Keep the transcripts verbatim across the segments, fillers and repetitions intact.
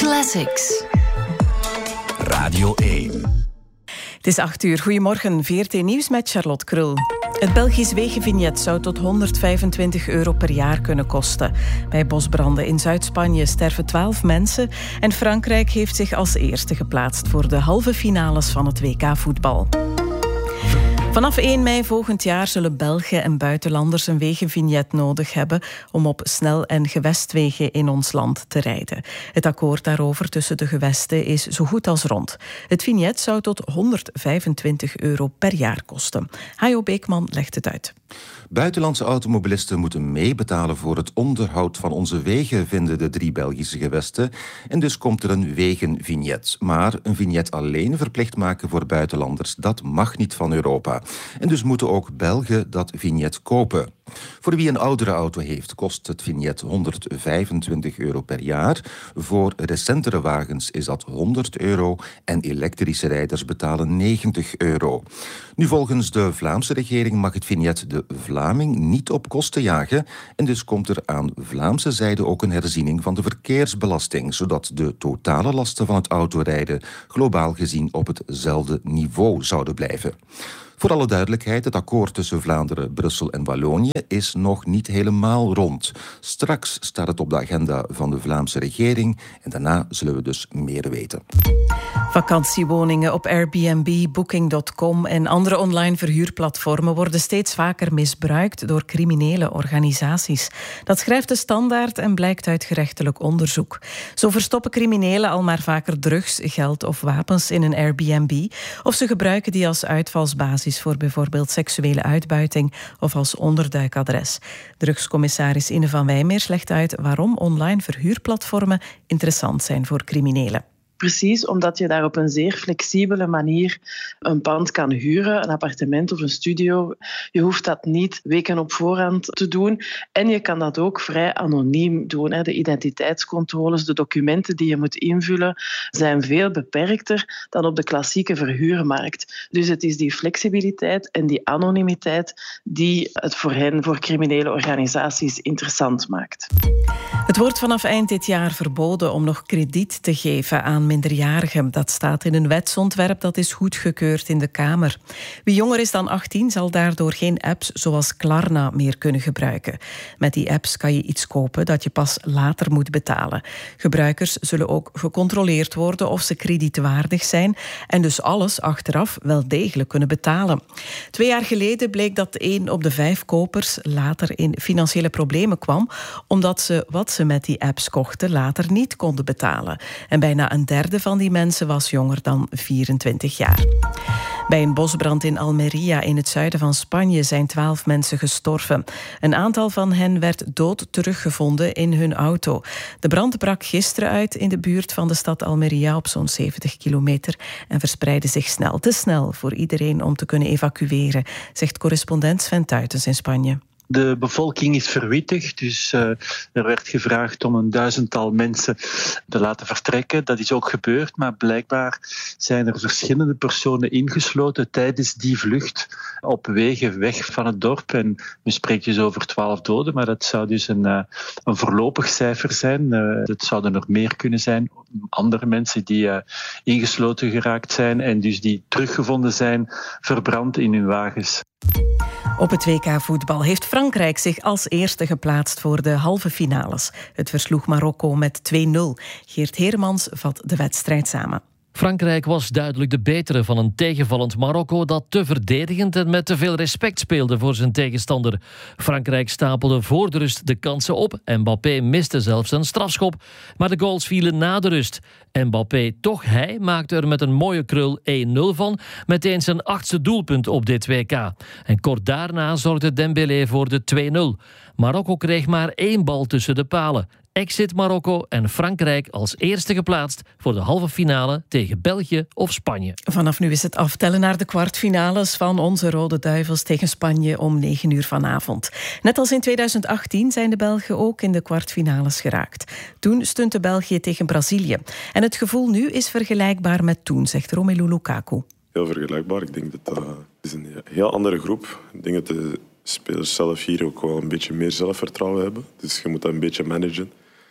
Classics. Radio één. Het is acht uur. Goedemorgen, V R T Nieuws met Charlotte Krul. Het Belgisch wegenvignet zou tot honderdvijfentwintig euro per jaar kunnen kosten. Bij bosbranden in Zuid-Spanje sterven twaalf mensen en Frankrijk heeft zich als eerste geplaatst voor de halve finales van het W K voetbal. Vanaf één mei volgend jaar zullen Belgen en buitenlanders een wegenvignet nodig hebben om op snel- en gewestwegen in ons land te rijden. Het akkoord daarover tussen de gewesten is zo goed als rond. Het vignet zou tot honderdvijfentwintig euro per jaar kosten. Hajo Beekman legt het uit. Buitenlandse automobilisten moeten meebetalen voor het onderhoud van onze wegen, vinden de drie Belgische gewesten. En dus komt er een wegenvignet. Maar een vignet alleen verplicht maken voor buitenlanders, dat mag niet van Europa. En dus moeten ook Belgen dat vignet kopen. Voor wie een oudere auto heeft, kost het vignet honderdvijfentwintig euro per jaar. Voor recentere wagens is dat honderd euro en elektrische rijders betalen negentig euro. Nu, volgens de Vlaamse regering mag het vignet de Vlaming niet op kosten jagen. En dus komt er aan Vlaamse zijde ook een herziening van de verkeersbelasting, zodat de totale lasten van het autorijden globaal gezien op hetzelfde niveau zouden blijven. Voor alle duidelijkheid, het akkoord tussen Vlaanderen, Brussel en Wallonië is nog niet helemaal rond. Straks staat het op de agenda van de Vlaamse regering en daarna zullen we dus meer weten. Vakantiewoningen op Airbnb, Booking punt com en andere online verhuurplatformen worden steeds vaker misbruikt door criminele organisaties. Dat schrijft de Standaard en blijkt uit gerechtelijk onderzoek. Zo verstoppen criminelen al maar vaker drugs, geld of wapens in een Airbnb, of ze gebruiken die als uitvalsbasis voor bijvoorbeeld seksuele uitbuiting of als onderduikadres. Drugscommissaris Ine van Wijmeers legt uit waarom online verhuurplatformen interessant zijn voor criminelen. Precies, omdat je daar op een zeer flexibele manier een pand kan huren, een appartement of een studio. Je hoeft dat niet weken op voorhand te doen. En je kan dat ook vrij anoniem doen. De identiteitscontroles, de documenten die je moet invullen, zijn veel beperkter dan op de klassieke verhuurmarkt. Dus het is die flexibiliteit en die anonimiteit die het voor hen, voor criminele organisaties, interessant maakt. Het wordt vanaf eind dit jaar verboden om nog krediet te geven aan minderjarigen. Dat staat in een wetsontwerp dat is goedgekeurd in de Kamer. Wie jonger is dan achttien zal daardoor geen apps zoals Klarna meer kunnen gebruiken. Met die apps kan je iets kopen dat je pas later moet betalen. Gebruikers zullen ook gecontroleerd worden of ze kredietwaardig zijn en dus alles achteraf wel degelijk kunnen betalen. Twee jaar geleden bleek dat één op de vijf kopers later in financiële problemen kwam, omdat ze wat ze met die apps kochten later niet konden betalen. En bijna een derde van die mensen was jonger dan vierentwintig jaar. Bij een bosbrand in Almeria in het zuiden van Spanje zijn twaalf mensen gestorven. Een aantal van hen werd dood teruggevonden in hun auto. De brand brak gisteren uit in de buurt van de stad Almeria op zo'n zeventig kilometer en verspreidde zich snel, te snel voor iedereen om te kunnen evacueren, zegt correspondent Sven Tuitens in Spanje. De bevolking is verwittigd, dus uh, er werd gevraagd om een duizendtal mensen te laten vertrekken. Dat is ook gebeurd, maar blijkbaar zijn er verschillende personen ingesloten tijdens die vlucht op wegen weg van het dorp. En we spreken dus over twaalf doden, maar dat zou dus een, uh, een voorlopig cijfer zijn. Uh, het zouden er meer kunnen zijn. Andere mensen die uh, ingesloten geraakt zijn en dus die teruggevonden zijn, verbrand in hun wagens. Op het W K voetbal heeft Frankrijk zich als eerste geplaatst voor de halve finales. Het versloeg Marokko met twee nul. Geert Heremans vat de wedstrijd samen. Frankrijk was duidelijk de betere van een tegenvallend Marokko dat te verdedigend en met te veel respect speelde voor zijn tegenstander. Frankrijk stapelde voor de rust de kansen op. Mbappé miste zelfs een strafschop, maar de goals vielen na de rust. Mbappé, toch hij, maakte er met een mooie krul één nul van, meteen zijn achtste doelpunt op dit W K. En kort daarna zorgde Dembélé voor de twee nul. Marokko kreeg maar één bal tussen de palen. Exit Marokko en Frankrijk als eerste geplaatst voor de halve finale tegen België of Spanje. Vanaf nu is het aftellen naar de kwartfinales van onze Rode Duivels tegen Spanje om negen uur vanavond. Net als in tweeduizend achttien zijn de Belgen ook in de kwartfinales geraakt. Toen stunte België tegen Brazilië. En het gevoel nu is vergelijkbaar met toen, zegt Romelu Lukaku. Heel vergelijkbaar. Ik denk dat dat is een heel andere groep. Ik denk dat de spelers zelf hier ook wel een beetje meer zelfvertrouwen hebben. Dus je moet dat een beetje managen.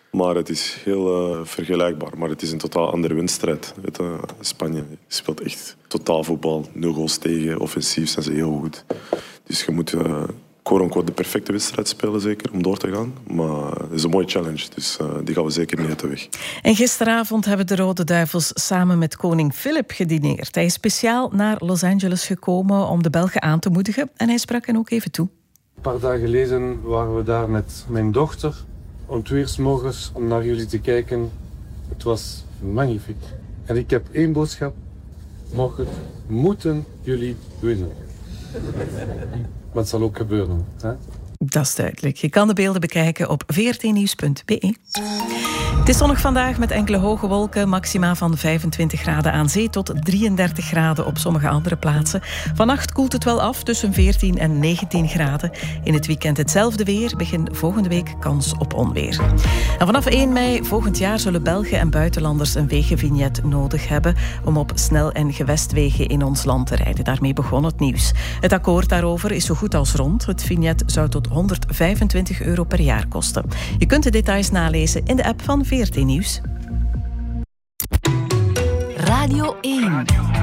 Maar het is heel uh, vergelijkbaar. Maar het is een totaal andere wedstrijd. Weet je, Spanje speelt echt totaal voetbal. Nul goals tegen, offensief zijn ze heel goed. Dus je moet uh, quote-unquote de perfecte wedstrijd spelen, zeker, om door te gaan. Maar het is een mooie challenge, dus uh, die gaan we zeker niet uit de weg. En gisteravond hebben de Rode Duivels samen met koning Filip gedineerd. Hij is speciaal naar Los Angeles gekomen om de Belgen aan te moedigen. En hij sprak hen ook even toe. Een paar dagen geleden waren we daar met mijn dochter om twee uur 's morgens om naar jullie te kijken. Het was magnifiek. En ik heb één boodschap. Morgen moeten jullie winnen. Maar het zal ook gebeuren. Hè? Dat is duidelijk. Je kan de beelden bekijken op v r t nieuws punt b e. Het is zonnig vandaag met enkele hoge wolken. Maxima van vijfentwintig graden aan zee tot drieëndertig graden op sommige andere plaatsen. Vannacht koelt het wel af tussen veertien en negentien graden. In het weekend hetzelfde weer. Begin volgende week kans op onweer. En vanaf één mei volgend jaar zullen Belgen en buitenlanders een wegenvignet nodig hebben om op snel- en gewestwegen in ons land te rijden. Daarmee begon het nieuws. Het akkoord daarover is zo goed als rond. Het vignet zou tot honderdvijfentwintig euro per jaar kosten. Je kunt de details nalezen in de app van V R T Nieuws. Radio één.